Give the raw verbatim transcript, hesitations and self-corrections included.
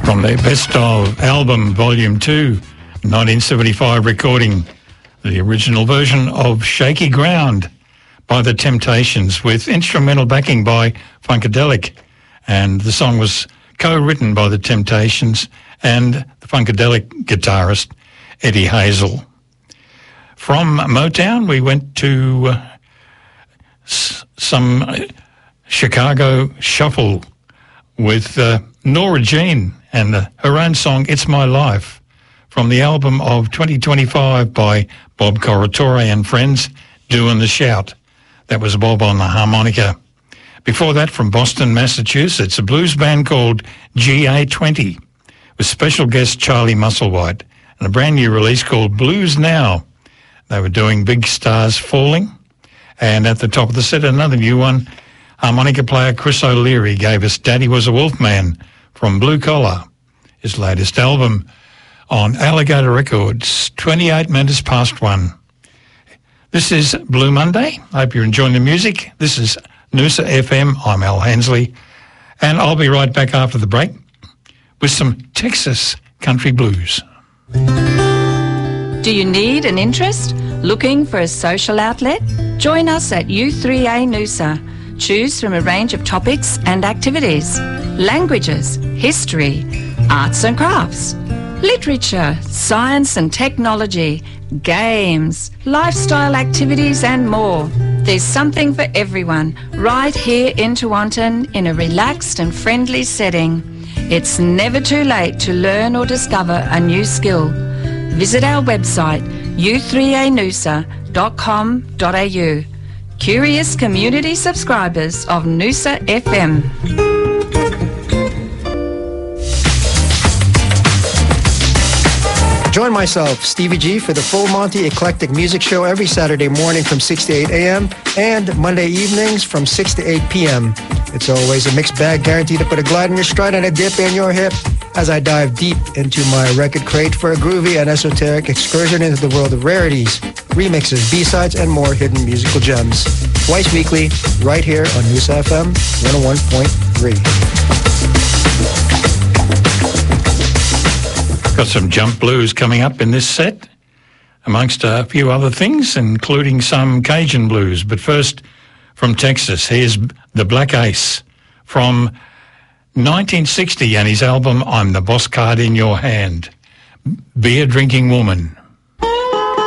From their Best Of album, Volume two, nineteen seventy-five recording, the original version of Shaky Ground by The Temptations with instrumental backing by Funkadelic. And the song was co-written by The Temptations and the Funkadelic guitarist Eddie Hazel. From Motown, we went to uh, s- some Chicago shuffle with uh, Nora Jean and uh, her own song, It's My Life, from the album of twenty twenty-five by Bob Corritore and Friends, Doing the Shout. That was Bob on the harmonica. Before that, from Boston, Massachusetts, a blues band called G A twenty, with special guest Charlie Musselwhite, and a brand new release called Blues Now. They were doing Big Stars Falling. And at the top of the set, another new one, harmonica player Chris O'Leary gave us Daddy Was a Wolfman from Blue Collar, his latest album on Alligator Records, twenty-eight minutes past one. This is Blue Monday. I hope you're enjoying the music. This is Noosa F M. I'm Al Hensley, and I'll be right back after the break with some Texas country blues. Do you need an interest? Looking for a social outlet? Join us at U three A Noosa. Choose from a range of topics and activities: languages, history, arts and crafts, literature, science and technology, games, lifestyle activities and more. There's something for everyone right here in Tewantin in a relaxed and friendly setting. It's never too late to learn or discover a new skill. Visit our website u three a noosa dot com dot a u. Curious community subscribers of Noosa F M. Join myself, Stevie G, for the Full Monty Eclectic Music Show every Saturday morning from six to eight a.m. and Monday evenings from six to eight p.m. It's always a mixed bag, guaranteed to put a glide in your stride and a dip in your hip as I dive deep into my record crate for a groovy and esoteric excursion into the world of rarities, remixes, B-sides, and more hidden musical gems. Twice weekly, right here on Noosa F M one oh one point three. Got some jump blues coming up in this set, amongst a few other things, including some Cajun blues. But first, from Texas, here's the Black Ace from nineteen sixty and his album, I'm the Boss Card in Your Hand. Beer Drinking Woman.